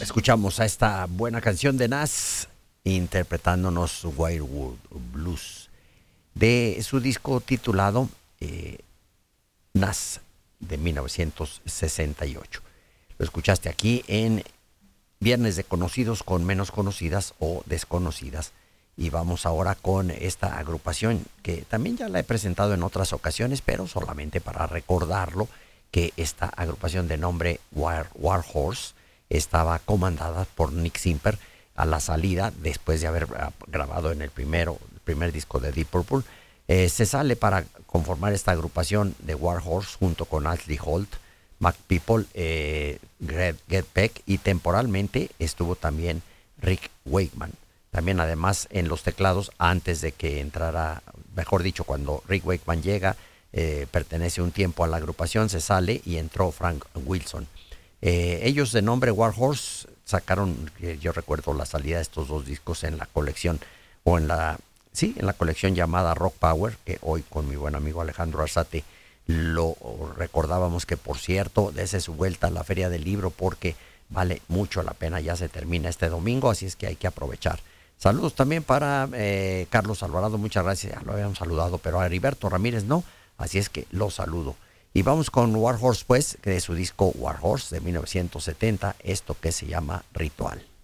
Escuchamos a esta buena canción de Nas interpretándonos Wildwood Blues de su disco titulado Nas de 1968. Lo escuchaste aquí en Viernes de Conocidos con Menos Conocidas o Desconocidas. Y vamos ahora con esta agrupación que también ya la he presentado en otras ocasiones, pero solamente para recordarlo, que esta agrupación de nombre War Horse estaba comandada por Nick Simper a la salida, después de haber grabado en el primer disco de Deep Purple. Se sale para conformar esta agrupación de War Horse junto con Ashley Holt, Mac People, Greg Peck, y temporalmente estuvo también Rick Wakeman. También además en los teclados, antes de que entrara, mejor dicho, cuando Rick Wakeman llega, pertenece un tiempo a la agrupación, se sale y entró Frank Wilson. Ellos de nombre War Horse sacaron, yo recuerdo la salida de estos dos discos en la colección, o en la colección llamada Rock Power, que hoy con mi buen amigo Alejandro Arzate lo recordábamos, que por cierto, dése su vuelta a la Feria del Libro porque vale mucho la pena, ya se termina este domingo, así es que hay que aprovechar. Saludos también para Carlos Alvarado, muchas gracias, ya lo habíamos saludado, pero a Heriberto Ramírez no, así es que lo saludo. Y vamos con War Horse, pues, de su disco War Horse de 1970, esto que se llama Ritual.